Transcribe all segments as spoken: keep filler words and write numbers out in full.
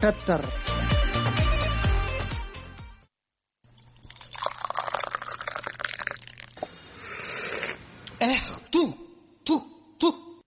اٹھتر. تو تو تو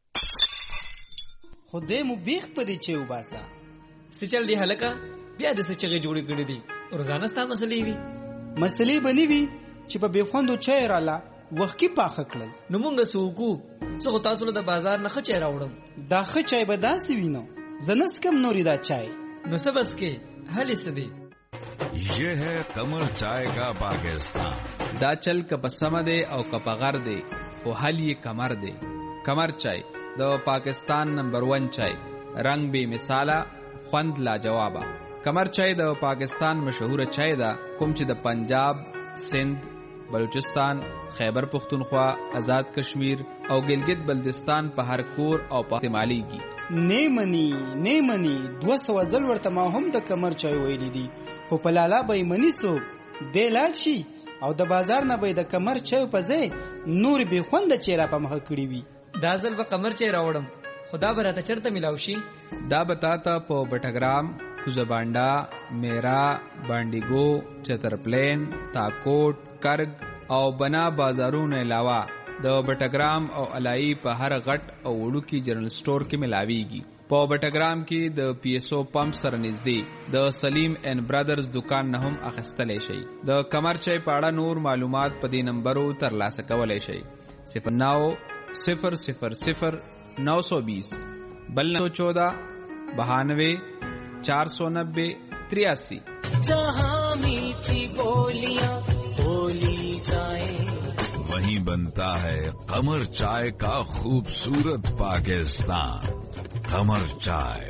خدای مو بیخ پدې چې وباسا څه چل دی هلکه بیا د څه چغې جوړې کړې دي روزانه ستا مسلې وي مسلې بنی وي چې په بېخوندو چای راله وخت کې پاخه کړل نو مونږ سوکو څه خو تاسو له د بازار نه ښه چای راوړم دا ښه چای به داسې وي نو زه نه څکم نورې دا چای نو څه بس کې هلې څه دی یہ ہے قمر چائے کا پاکستان. دا چل که په سمه دی او که په غر دی خو حل یې کمر دی. کمر چای د پاکستان نمبر ون چای، رنگ بے مثاله، خوند لاجوابه. کمر چای د پاکستان مشهوره چای ده کوم چې د پنجاب، سند، بلوچستان، خیبر پختونخوا، آزاد کشمیر او ګلګت بلتستان په هر کور او په استعمالیږي. نیمنی نیمنی دوه سوه ځل ورته ما هم د کمر چای ویلی دي خو په لالا به یې مني څوک دی لاړ شي او د بازار نه به یې د کمر چای په ځای نورې بې خونده چای را په مخه کړي وي. دا ځل به قمر چای راوړم خو دا به راته چېرته میلاو شي؟ دا به تا ته په بټګرام، کوزبانډا، میرا، بانډیګو، چترپلین، تاکوټ، کرګ او بنا بازارونو علاوه د بټګرام او علایي په هر غټ او وړوکي جنرال سٹور کې ملاویږي. په بټګرام کې د پی ایس او پمپ سره نږدې د سلیم اینڈ برادرز دکان نه هم اخیستلی شي. د کمر چای په اړه نور معلومات په دې نمبرو ترلاسه کولی شئ: صفر نو صفر صفر صفر نو سو بیس، بل نو چودہ بہانوے چار سو نبے تریاسی. جہاں میٹھی بولیاں بولی جائیں وہیں بنتا ہے قمر چائے کا خوبصورت پاکستان. قمر چائے.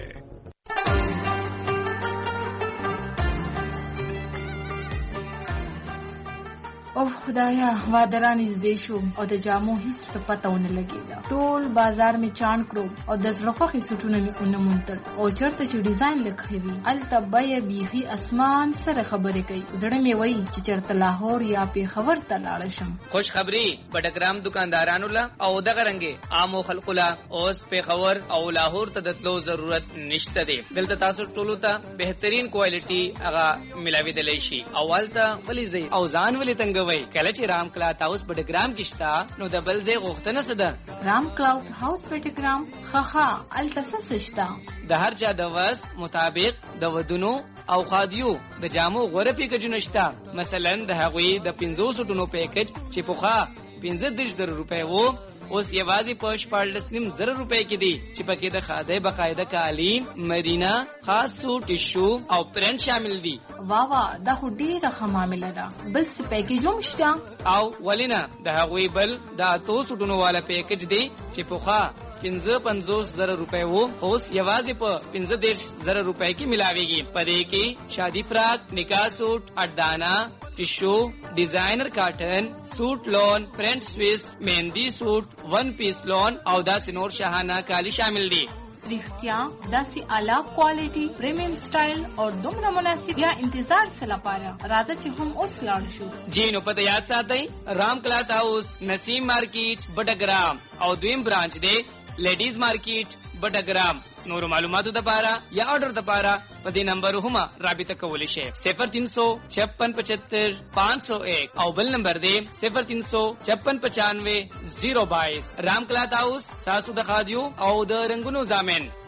اوه خدایا وادرا نږدې شو او د جامو هیڅ څه پته ونه لګېده. ټول بازار مې چاڼ کړو او د زړه خوښې سوټونه مې ونه موندل او چېرته چې ډیزاین لږ ښه وي هلته بیه بیخي اسمان سره خبرې کوي. زړه مې وایي چې چېرته لاهور یا پېښور ته لاړه شم. خوشخبری بټګرام دکاندارانو له او دغه رنګې عامو خلکو له اوس پېښور او لاهور ته د تلو ضرورت نشته دی. دلته تاسو ټولو ته بهترین کوالټي هغه ملاوېدلی شي. او هلته ولې ځئ او ځان ولې تنګوئ؟ کله چې رام کلاوډ هاوس بټګرام کې شته نو د بل ځای غوښتنه څه ده؟ رام کلاوډ هاوس بټګرام ښه ښه هلته څه شته؟ د هر چا د وس مطابق د ودونو او خادیو د جامو غوره پیکجونه شته. مثلا د هغوی د پنځو سوټونو پیکج چې پخوا پنځه دېرش زره روپۍ وو اوس یوازې په شپاړلس نیم زره روپۍ کې دي چې پکې د خادۍ باقاعده کالي، مدینه، خاص سوټ، ټیشو او پرنټ شامل دي. واه واه دا خو ډېره ښه معامله ده. بل څه پیکج هم شته؟ او ولې نه، د هغوی بل د اتو سوټونو والا پیکج دی چې پخوا پنځه پنځوس زره روپۍ وو اوس یوازې په پنځه دېرش زره روپۍ کې ملاویږي. په دې کې شادي فراق، نکاح سوټ، اډانا، ټیشو، ډیزاینر کاټن، سوټ لون، پرنٹ سویس، مهندی سوټ، ون پیس لون او داسې نور شاهانه کالی شامل دي. رښتیا داسې اعلی کوالټي، پریمیم سټایل او دومره مناسب یا انتظار څه لپاره؟ راځه چې هم اوس لاړ شو. جی نو پته یاد ساتئ، رام کلاوډ هاوس، نسیم مارکیټ، بټګرام او دویم برانچ دی لیډیز مارکیټ بټګرام. نورو معلوماتو دپاره یا آرډر دپاره په دې نمبر هم رابطه کولی شئ: صفر تین سو چھپن پچہتر پانچ سو ایک او بل نمبر دی صفر تین سو چھپن پچانوے زیرو بائیس. رام کلاوډ هاوس ساسو د خادیو او د رنگونو ضامن.